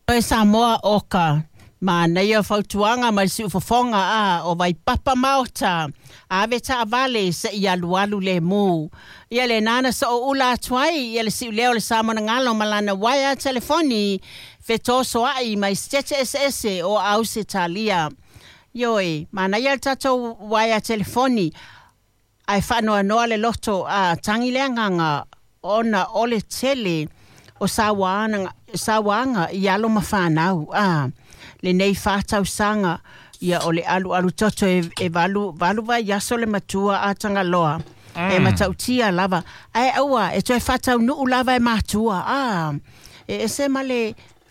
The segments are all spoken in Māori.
E Samoa oka. Ma na ia fautuanga mai si ufafonga o vai papa maota. Ave ta vale se ia lualu le mu. Ia le nana sa o ula tuai. Ia le si uleo le Samoa ngalo malana waya telefoni. Fetoso ai mai stete SS o Aus Italia. Yoi, ma na ia tato waya telefoni. Ai whanoa noa le loto a tangileanganga ona ole tele o sawanga i alo mawhanau. Le nei whātau sanga ia o le alu toto e valu vai yaso le matua a Tangaloa. E matautia lava. Ai aua, e toi whātau nuu lava e matua. E ese male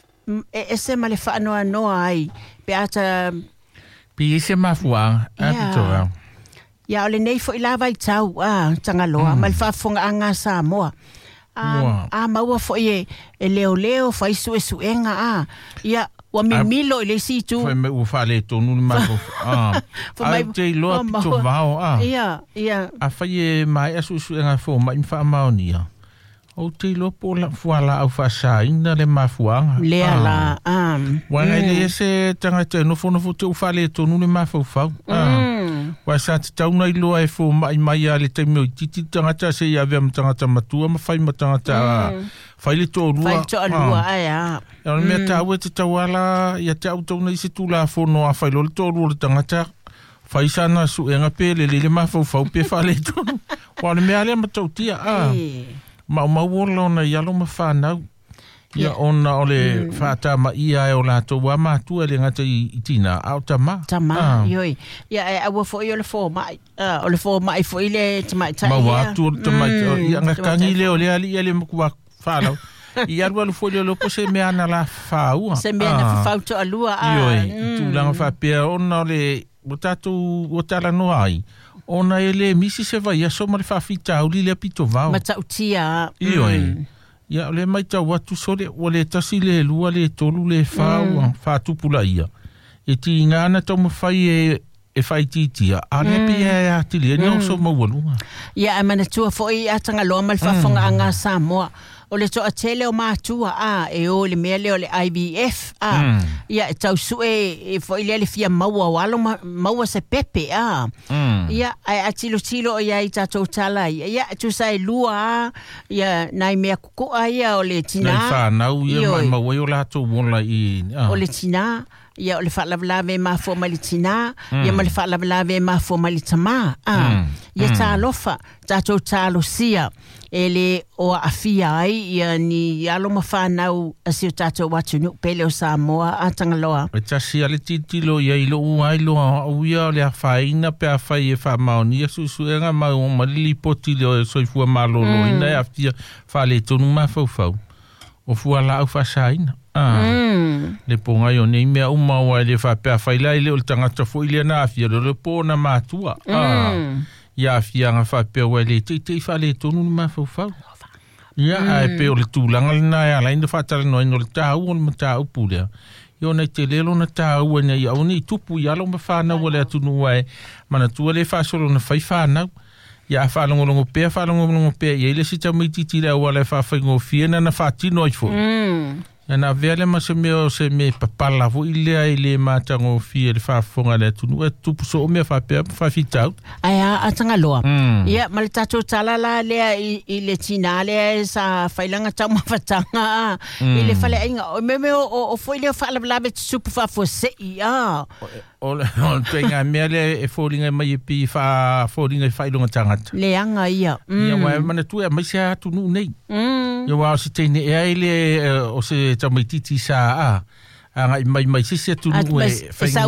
whanoa noa ai. Pe ata... Pi ese mafua, apitoa. Ia o le nei fo i lava i tau, Tangaloa. Ma le whafonga anga Samoa. Maua fo e leo fa isu e suenga. Ia, wa milo i le situ. Foi me ufale tonu ni mafo. Ai te loa pito vao. Ia. A fai e mai asu suenga fo, mai mwha maonia. O te loa po la fuala au fa ina le mafuanga. Lea la. Wanga ile ese tangata nofo te ufale tonu ni mafo fau. Wa sa te tauna i loa e fo mai a le taimio i titi tangata se ia vea tangata matua ma fai matangata fai le tō rua. Fai tō rua, aia. Ia mea tau e te tauala ia te au tauna i se tūla a fono a fai lo le tō rua le tangata. Fai sana su e ngape le mafau fau pe fa le tonu. Wa le mea le matautia. Mau na ialo ma whanau. Ia ona o le whātā ma ia e o lātou wa mātua le ngata i tina. Au tama. Tama, ioi. Ia e aua fo i o le fō mai. O le fō mai fo i le tamai tai. Ma wātua le tamai. Ia ngakangi le o le ali ia le makua whālau. Ia rua le fo i le lopo se mea na la whāua. Se mea na whauto alua. Ioi. Tūlanga whapea ona le o tātou o tala no ai. Ona e le misi se vai aso ma le whawhita au li le pito vau. Matautia. Ioi. Ia le mai tau watu sore o le tasi le lua le tolu le whātupula ia. E ti ngana tau mawhai e whai titia. A le pia e atili e nao so mawalunga. Ia e mana tua fo i atanga loa mal whafonga anga Samoa. O le toa tele o mātua e o le mea le o le IVF. Ia e tau sue e fo i le fia maua walo maua se pepe. Ia ai atilo o ia i tatou tala. Ia tu sai lua ia nai mea kukua ia o le tina. Nai whanau ia mai maua i o lato mola i... O le tina. Ia o le whaalawalawe ma fo mali tina. Ia ma le whaalawalawe ma fo mali tama. Ia tā lofa tatou tālo sia. E le o afia ai ia ni alo ma whanau asi o tātou watu nuk pele o Samoa a Tangaloa. E tasi ale titilo ia ilo uailo au ia le a whaina pe a whai e whamao ni a susuenga ma o malili poti leo e soifua malolo ina e aftia whale tonu ma fau. O fua la au whasaina. Le ponga yo nei mea umaua le whapea whailai leo le tangata fo ile na afia le pōna mātua. Ia afia ngā whapea wai le te whale tonu ni ma fau. Ia ai pe o le tūlanga le nai ala ina whatara noa ino le tāu o le matau pūlea. Io nei te lelo na tāu ina ia o nei tupu i alo ma whanau o le atunu wai. Mana tua le whasolo na whai whanau. Ia whalongolongo pea. Ia ile si tau mei titile au ala whawhaingo fiena na whatino ai fo. Ia na vele ma se me papala fo ilea ile mātango fia le whafonga le tunu. E tupu so o mea whapea whawhitau. Aia a Tangaloa. Ia ma le tatou talala lea i le tina lea e sa whailanga tau mawhatanga. I le whale ainga. O meme o fo ile o whalawalawe te supu whafo sei. O te ngā mea le e fōringa mai e pi fōringa i whailonga tangata. Leanga ia. Ia wai mana tu e mai se atu nu nei. Ia wau si teine e aile o se tamaititi sa ngai mai sisi atu nu e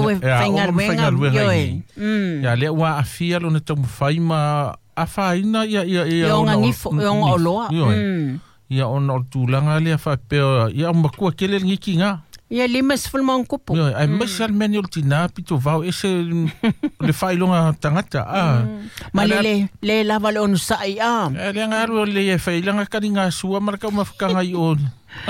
whainga ruenga i. Ia lea ua a fia lo na tamu whaima a whaina ia onga ngifo, onga oloa. Ia ona o tūlanga lea whapea ia o makua kele ngiki ngā. Ia limas fulmong kupu. Ai mai sal meni o tina pito vau ese le whailonga tangata. Ma le lava le onu sai. Le ngaru le e whailanga kari ngā sua maraka umafukanga i o.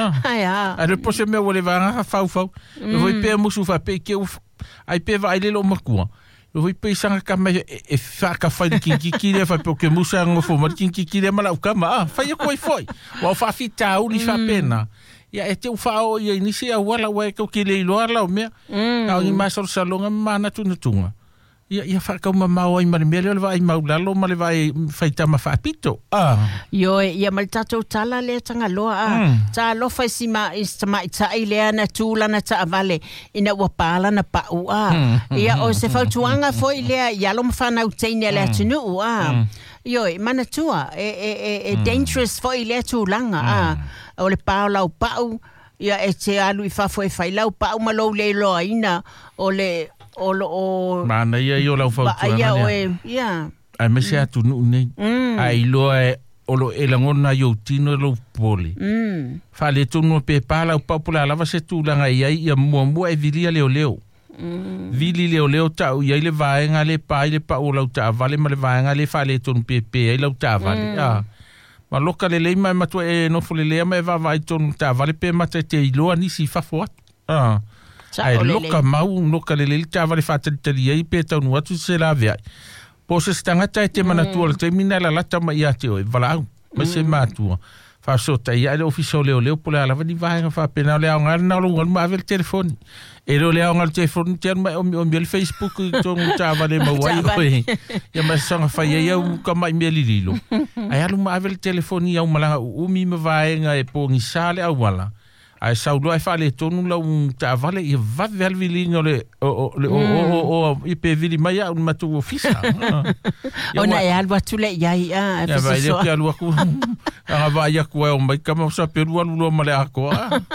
Are pose mea wale vanga whau. E hoi pēr musu whape ke ai pēr vai le lo makua. E hoi pēr sanga kama e whaka whai kinkikire whai po ke musa ngofo mara kinkikire mala ukama. Whai a koi foi. Wau whawhita uli whapena. ia e te ufao ia inisi a wala wa ko ki le loa la me au ni masor salonga mana tunatunga ia fa ka ma mai mari mele vai maulalo ma le vai faita ma fa pito yo ia mal tato tala le tanga loa ta lo fa sima istama ita ile na tula na ta vale ina wa pala na pa ia o se fa tuanga fo ile ia lo fa na utene le tunu yo mana tua dangerous fo ile tulanga o le paula o pau ia e te alu I fa fo e fai lau pau ma lo le loa ina o le o mana ia yo lau fa ia ia ai me se atu nu nei ai lo e o lo e langona yo tino lo poli fa le tunu pe pala o papula lava se tulanga ia mo e vilia leo vili leo ta ia le vaenga le pai le pa o lau ta vale ma le vaenga le fa le tunu pe ai lau ta vale ma loka le mai matua e no fole le mai va vai tonu ta vale pe mata te ilo ani si fa fo ai loka mau loka le ta vale fa te ia pe tonu atu se la via po se stanga te mana tu te mina la lata ma ia te o vala ma se matua fa so ta ia le official leo pole ala di vai fa pena le ngal na lo ma vel telefoni e lo le ngal telefoni te ma o mi Facebook tonu ta vale ma wai ia ma sanga fa ia ka mai me lilo ai alu ma vel telefoni au mala mi me vai nga e po ngi sale au wala ai saulo ai fa le tonu la ta vale ia va vel vilingo le o I pe vili mai au ma tu ofisa ona e alwa tule ia ia vai le ke alwa ku anga vai ya ku o mai kama sa peru alu ma le ako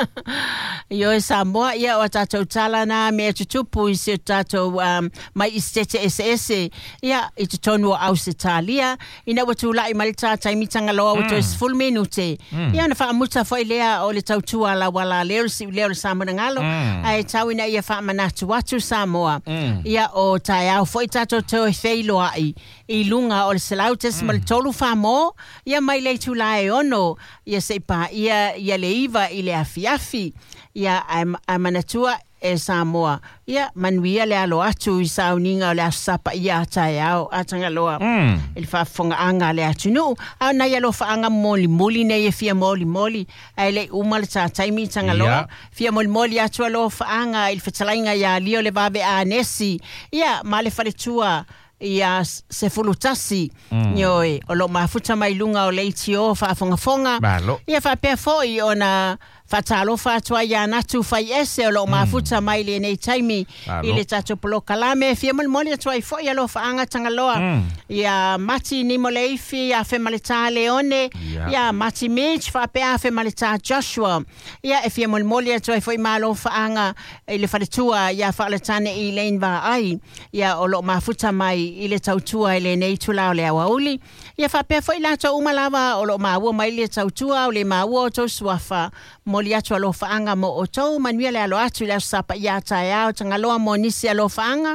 yo Samoa ia o tatou tala na me tutupu I se tatou mai istete ese ia I te tonu o Ausitalia ina watu la I malta taimitanga loa o to full minute ia na fa muta foi lea o le tautua la wala leo Samoa ngalo ai tawina ia fa manatu watu Samoa ia o taiao foi tatou to feilo ai I lunga o le salautes mal tolu fa mo ia mai le tu lai ono ia se pa ia le iva I le afiafi ia amanatua e Samoa ia manuia le alo atu I sauninga o le asapa ia taiao atanga loa il fa fonga anga le atunu au na ia lo fa anga moli ne ia fia moli ai le umal sa taimi tanga loa fia moli atu lo fa anga il fetalainga ia lio le vabe anesi ia male fale tua ia se fulutasi nyoi o lo mafuta mai lunga o leitio fa fonga ia fa pe foi ona fatalo fatwa ya natu fai ese o lo mafuta mai le nei taimi ile tatu polo kalame fia moli atwa I foi lo fa anga tangaloa ia mati ni moleifi ya fe malita leone ia mati mitch fa pe fe malita Joshua ia fia moli atwa foi malo fa anga ile faletua ya fa letane I lane va ai ia o lo mafuta mai ile tautua ile nei tula le auli ia fa pe foi la to umalava o lo maua mai le tautua o le maua to swafa moli atu alo faanga mo o tau manuia le alo atu le sapa ia taiao tangaloa mo nisi alo faanga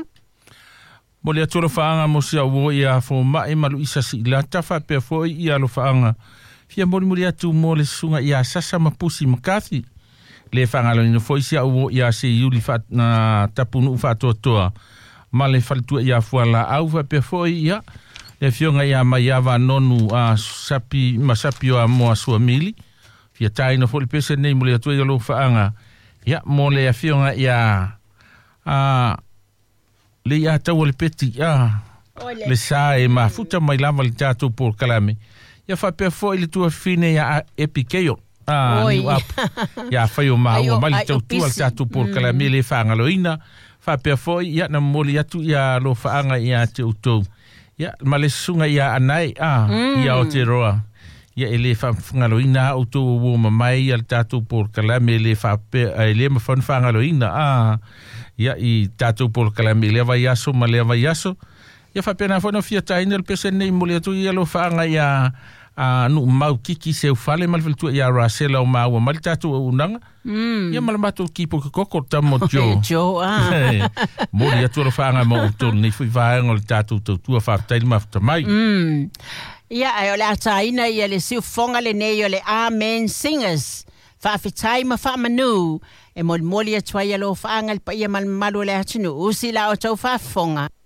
moli atu alo faanga mo sia uo ia fo mai malu isa si ilata fa pe foi ia alo faanga fia moli atu mo le sunga ia sasa mapusi makathi le faanga lo ino foi sia uo ia se iuli fa na tapunu fa totoa ma le faltua ia fuala au fa pe foi ia le fionga ia mai ava nonu a sapi masapi o mo sua mili fia tai no foli pese nei mole atu ia lo faanga ia mole a fionga ia le ia tau le peti le sae ma futa mai lava le tatu por kalame ia fa pe foi le tua fine ia epikeyo ia fai o maua mali tau tua le tatu por kalame le faanga loina fa pe foi ia na mole atu ia lo faanga ia te utou ia ma le sunga ia anai ia o te roa ia ele fa ngaloina auto wo mai al tatu por kalame ele fa ele ma fan fa ngaloina ia I tatu por kalame le vai aso ma le vai aso ia fa pena fa no fia taina el pese nei mole tu ia lo fa nga ia no mau kiki se fale mal tu ia rasela o mau mal tatu unanga ia mal mato kipo ko tamo jo mole tu lo fa nga mo tu ni fi va ngol tatu tu fa taina ma mai ia ai ole ataina ia le siu fonga le nei ole amen singers fa fitai ma fa manu e mol moli atwa ia lo fa angal pa ia mal malu le atunu usila o tau fa fonga